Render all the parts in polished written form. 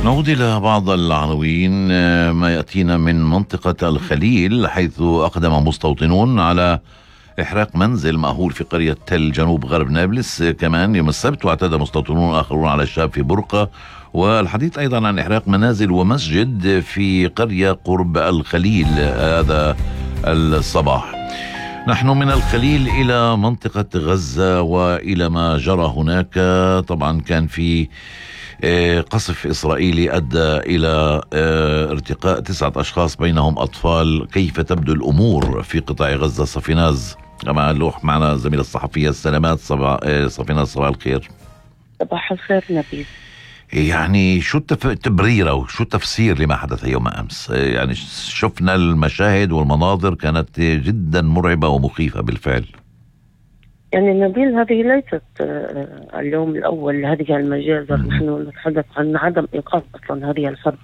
نعود إلى بعض العناوين. ما يأتينا من منطقة الخليل، حيث أقدم مستوطنون على إحراق منزل مأهول في قرية تل جنوب غرب نابلس كمان يوم السبت، واعتدى مستوطنون آخرون على الشاب في برقة. والحديث أيضا عن إحراق منازل ومسجد في قرية قرب الخليل هذا الصباح. نحن من الخليل إلى منطقة غزة وإلى ما جرى هناك. طبعا كان في قصف إسرائيلي أدى إلى ارتقاء 9 أشخاص بينهم أطفال. كيف تبدو الأمور في قطاع غزة؟ صفيناز معنا زميل الصحفية السلامات صفيناز، صباح الخير. صباح الخير نبيل. يعني شو التبرير وشو التفسير لما حدث يوم أمس؟ يعني شفنا المشاهد والمناظر كانت جدا مرعبة ومخيفة بالفعل. يعني نبيل، هذه ليست اليوم الأول لهذه المجازر. نحن نتحدث عن عدم إيقاف أصلا هذه الحرب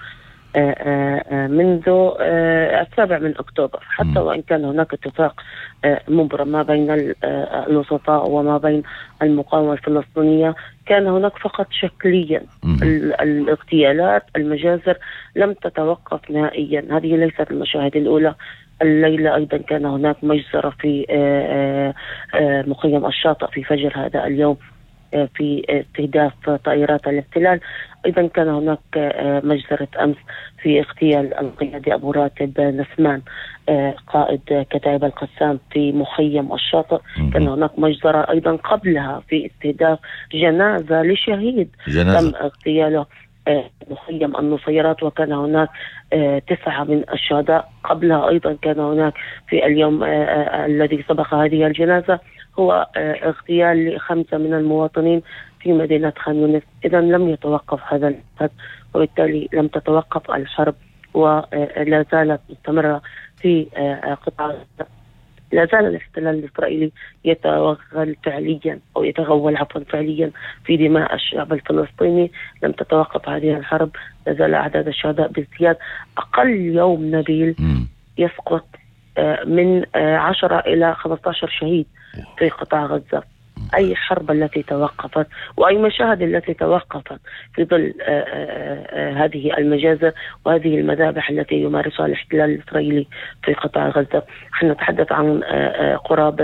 منذ 7 أكتوبر، حتى وإن كان هناك اتفاق مبرم ما بين الوسطاء وما بين المقاومة الفلسطينية. كان هناك فقط شكليا الاغتيالات، المجازر لم تتوقف نهائيا. هذه ليست المشاهد الأولى. الليلة أيضا كان هناك مجزرة في مخيم الشاطئ في فجر هذا اليوم في استهداف طائرات الاحتلال. أيضا كان هناك مجزرة أمس في اغتيال القيادي أبو راتب نسمان قائد كتائب القسام في مخيم الشاطئ. كان هناك مجزرة أيضا قبلها في استهداف جنازة لشهيد تم اغتياله مخيم النصيرات، وكان هناك 9 من الشهداء. قبلها أيضا كان هناك في اليوم الذي سبق هذه الجنازة هو اغتيال ل5 من المواطنين في مدينة خان يونس. إذن لم يتوقف هذا الحدث، وبالتالي لم تتوقف الحرب ولا زالت مستمرة في قطاع. لا زال الاحتلال الإسرائيلي يتغول فعليا في دماء الشعب الفلسطيني. لم تتوقف هذه الحرب، لا زال أعداد الشهداء بازدياد. أقل يوم نبيل يسقط من 10 إلى 15 شهيد في قطاع غزة. أي حرب التي توقفت وأي مشاهد التي توقفت في ظل هذه المجازر وهذه المذابح التي يمارسها الاحتلال الإسرائيلي في قطاع غزة. نحن نتحدث عن قرابة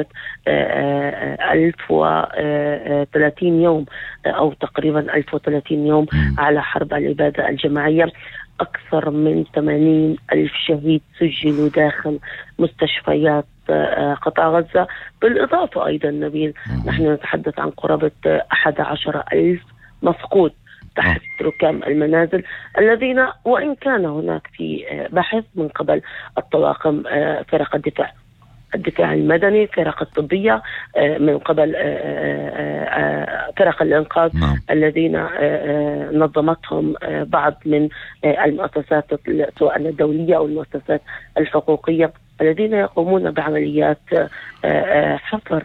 1030 يوم أو تقريبا 1030 يوم على حرب الإبادة الجماعية. أكثر من 80,000 شهيد سجلوا داخل مستشفيات قطاع غزة. بالإضافة أيضا نبيل، نحن نتحدث عن قرابة 11,000 مفقود تحت ركام المنازل، الذين وإن كان هناك في بحث من قبل الطواقم فرق الدفاع المدني، فرق الطبية، من قبل فرق الإنقاذ الذين نظمتهم بعض من المؤسسات سواء الدولية أو المؤسسات الحقوقية، الذين يقومون بعمليات حفر